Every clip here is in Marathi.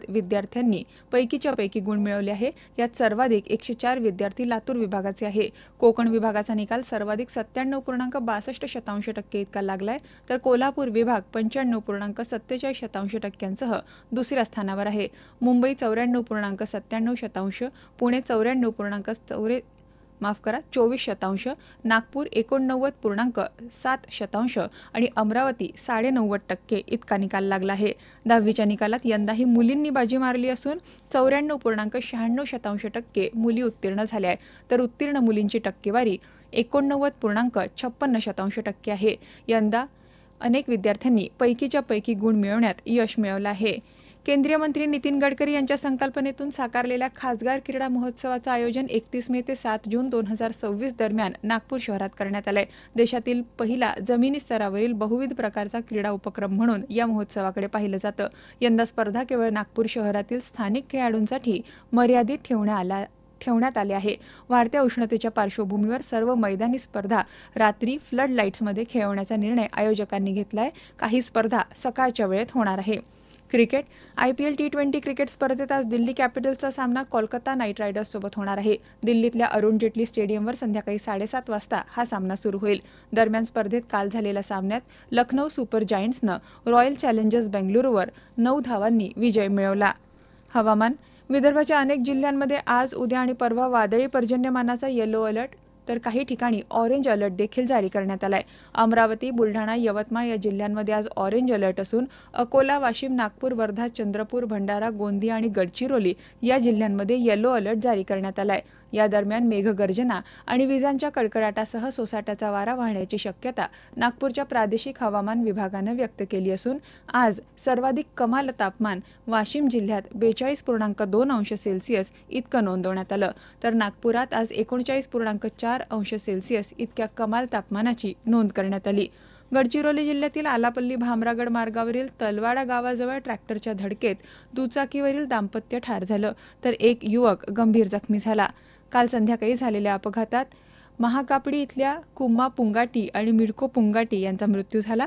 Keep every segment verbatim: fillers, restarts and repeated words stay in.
विद्यार्थ्यांनी पैकीच्या पैकी गुण मिळवले आहे। यात सर्वाधिक एकशे चार विद्यार्थी लातूर विभागाचे आहे। कोकण विभागाचा निकाल सर्वाधिक सत्त्याण्णव पूर्णांक बासष्ट शतांश टक्के इतका लागलाय, तर कोल्हापूर विभाग पंच्याण्णव पूर्णांक सत्तेचाळीस शतांश टक्क्यांसह दुसऱ्या स्थानावर आहे। मुंबई चौऱ्याण्णव पूर्णांक सत्त्याण्णव शतांश, पुणे चौऱ्याण्णव पूर्णांक चौरे माफ करा चोवीस शतांश, नागपूर एकोणनव्वद पूर्णांक सात शतांश आणि अमरावती साडेनव्वद टक्के इतका निकाल लागला आहे। दहावीच्या निकालात यंदाही मुलींनी बाजी मारली असून चौऱ्याण्णव पूर्णांक शहाण्णव शतांश टक्के मुली उत्तीर्ण झाल्या आहे, तर उत्तीर्ण मुलींची टक्केवारी एकोणनव्वद पूर्णांक छप्पन्न शतांश टक्के आहे। यंदा अनेक विद्यार्थ्यांनी पैकीच्या पैकी गुण मिळवण्यात यश मिळवलं आहे। केंद्रीय मंत्री नितीन गडकरी यांच्या संकल्पनेतून साकारलेल्या खासदार क्रीडा महोत्सवाचं आयोजन एकतीस मे ते सात जून दोन हजार सव्वीस दरम्यान नागपूर शहरात करण्यात आलंय। देशातील पहिला जमिनी स्तरावरील बहुविध प्रकारचा क्रीडा उपक्रम म्हणून या महोत्सवाकडे पाहिलं जातं। यंदा स्पर्धा केवळ नागपूर शहरातील स्थानिक खेळाडूंसाठी मर्यादित ठेवण्यात आला ठेवण्यात आले आहे। वाढत्या उष्णतेच्या पार्श्वभूमीवर सर्व मैदानी स्पर्धा रात्री फ्लड लाईट्समध्ये खेळवण्याचा निर्णय आयोजकांनी घेतलाय। काही स्पर्धा सकाळच्या वेळेत होणार आहे। Cricket I P L T twenty cricket स्पर्धेत आज दिल्ली कॅपिटल्सचा सामना कोलकाता नाईट रायडर्स सोबत होणार आहे। दिल्लीतल्या अरुण जेटली स्टेडियमवर संध्याकाळी साडेसात वाजता हा सामना सुरू होईल। दरम्यान स्पर्धेत काल झालेल्या सामन्यात लखनौ सुपर जायंट्सनं रॉयल चॅलेंजर्स बेंगळुरूवर नऊ धावांनी विजय मिळवला। हवामान विदर्भाच्या अनेक जिल्ह्यांमध्ये आज उद्या आणि परवा वादळी पर्जन्यमानाचा येलो अलर्ट तर काही ठिकाणी ऑरेंज अलर्ट देखील जारी करण्यात आलाय। अमरावती, बुलढाणा, यवतमाळ या जिल्ह्यांमध्ये आज ऑरेंज अलर्ट असून अकोला, वाशिम, नागपूर, वर्धा, चंद्रपूर, भंडारा, गोंदिया आणि गडचिरोली या जिल्ह्यांमध्ये येलो अलर्ट जारी करण्यात आलाय। या दरम्यान मेघगर्जना आणि विजांच्या कडकडाटासह सोसाट्याचा वारा वाहण्याची शक्यता नागपूरच्या प्रादेशिक हवामान विभागानं व्यक्त केली असून आज सर्वाधिक कमाल तापमान वाशिम जिल्ह्यात बेचाळीस पूर्णांक दोन अंश सेल्सिअस इतकं नोंदवण्यात आलं, तर नागपुरात आज एकोणचाळीस पूर्णांक चार अंश सेल्सिअस इतक्या कमाल तापमानाची नोंद करण्यात आली। गडचिरोली जिल्ह्यातील आलापल्ली भामरागड मार्गावरील तलवाडा गावाजवळ ट्रॅक्टरच्या धडकेत दुचाकीवरील दाम्पत्य ठार झालं, तर एक युवक गंभीर जखमी झाला। काल संध्याकाळी झालेल्या अपघातात महाकापडी इथल्या कुम्मा पुंगाटी आणि मिडको पुंगाटी यांचा मृत्यू झाला।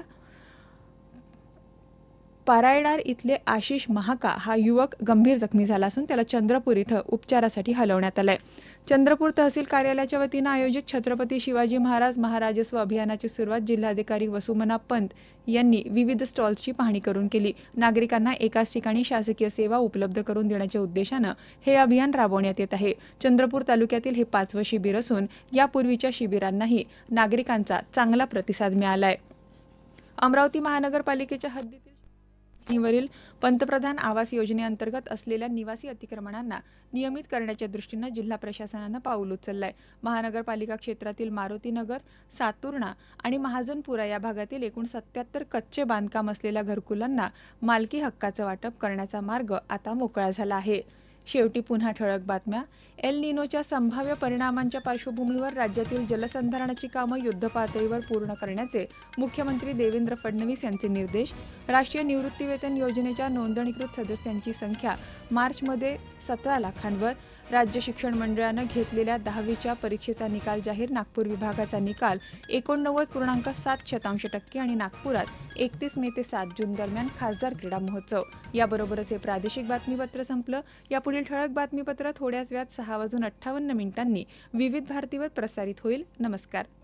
पारायडार इथले आशिष महाका हा युवक गंभीर जखमी झाला असून त्याला चंद्रपूर इथं उपचारासाठी हलवण्यात आलंय। चंद्रपूर तहसील कार्यालयाच्या वतीनं आयोजित छत्रपती शिवाजी महाराज महाराजस्व अभियानाची सुरुवात जिल्हाधिकारी वसुमना पंत यांनी विविध स्टॉल्सची पाहणी करून केली। नागरिकांना एकाच ठिकाणी शासकीय सेवा उपलब्ध करून देण्याच्या उद्देशानं हे अभियान राबवण्यात येत आहे। चंद्रपूर तालुक्यातील हे पाचवं शिबिर असून यापूर्वीच्या शिबिरांनाही नागरिकांचा चांगला प्रतिसाद मिळालाय। अमरावती महानगरपालिकेच्या हद्दीतील वरील पंतप्रधान आवास योजनेअंतर्गत असलेल्या निवासी अतिक्रमणांना नियमित करण्याच्या दृष्टीनं जिल्हा प्रशासनानं पाऊल उचललंय। महानगरपालिका क्षेत्रातील मारुतीनगर, सातुर्णा आणि महाजनपुरा या भागातील एकूण सत्याहत्तर कच्चे बांधकाम असलेल्या घरकुलांना मालकी हक्काचं वाटप करण्याचा मार्ग आता मोकळा झाला आहे। शेवटी पुन्हा ठळक बातम्या। एल निनोच्या संभाव्य परिणामांच्या पार्श्वभूमीवर राज्यातील जलसंधारणाची कामं युद्धपातळीवर पूर्ण करण्याचे मुख्यमंत्री देवेंद्र फडणवीस यांचे निर्देश। राष्ट्रीय निवृत्तीवेतन योजनेच्या नोंदणीकृत सदस्यांची संख्या मार्चमध्ये सतरा लाखांवर। राज्य शिक्षण मंडळानं घेतलेल्या दहावीच्या परीक्षेचा निकाल जाहीर। नागपूर विभागाचा निकाल एकोणनव्वद पूर्णांक सात शतांश टक्के आणि नागपुरात एकतीस मे ते सात जून दरम्यान खासदार क्रीडा महोत्सव। याबरोबरच हे प्रादेशिक बातमीपत्र संपलं। यापुढील ठळक बातमीपत्र थोड्याच वेळात सहा वाजून अठ्ठावन्न मिनिटांनी विविध भारतीवर प्रसारित होईल। नमस्कार।